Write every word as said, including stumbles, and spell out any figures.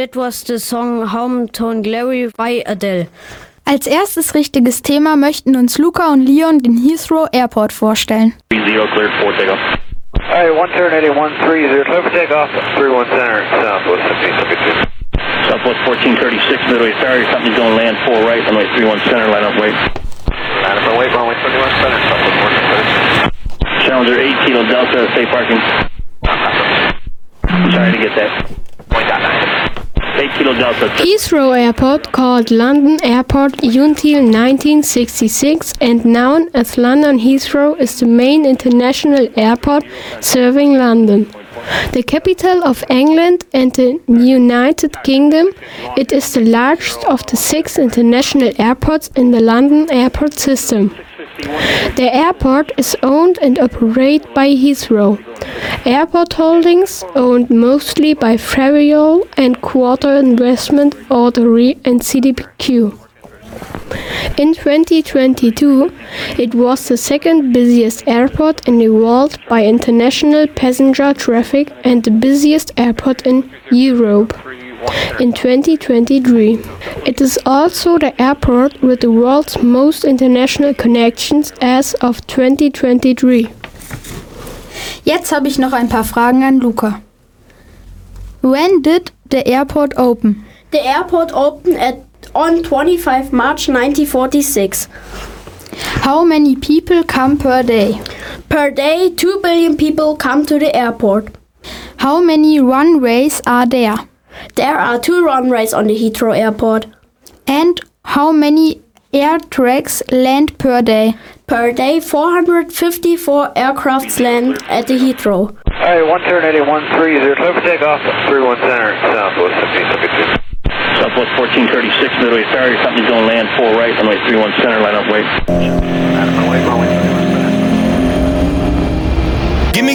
that was the song Hometown Glory by Adele. Als erstes richtiges Thema möchten uns Luca und Leon den Heathrow Airport vorstellen. Zero cleared for takeoff. Hey, one turn eighty one three zero, clear for takeoff, three one center, southwest seventeen. Southwest fourteen thirty-six, Midway Ferry, company's going land four right, runway three one center, line up wait. Line up wait, runway twenty-one center, southwest fourteen thirty-six. Challenger eight, Kilo Delta, safe parking. Sorry to get that. Point dot nine. eight Kilo Delta. Heathrow Airport, called London Airport until nineteen sixty-six and known as London Heathrow, is the main international airport serving London, the capital of England and the United Kingdom. It is the largest of the six international airports in the London airport system. The airport is owned and operated by Heathrow Airport Holdings, owned mostly by Ferryall and Quarter Investment Authority and C D P Q. In twenty twenty-two, it was the second busiest airport in the world by international passenger traffic and the busiest airport in Europe. In twenty twenty-three. It is also the airport with the world's most international connections as of twenty twenty-three. Jetzt habe ich noch ein paar Fragen an Luca. When did the airport open? The airport opened at on twenty-fifth March nineteen forty-six. How many people come per day? Per day, two billion people come to the airport. How many runways are there? There are two runways on the Heathrow Airport. And how many air tracks land per day? Per day, four hundred fifty-four aircrafts land at the Heathrow. Hey, one turn eighty one three zero, clear for takeoff, three one center, southwest seventeen seventy-two. Southwest fourteen thirty-six, Midway Ferry, company's going land four right, runway three one center, line up wait. Line up wait, runway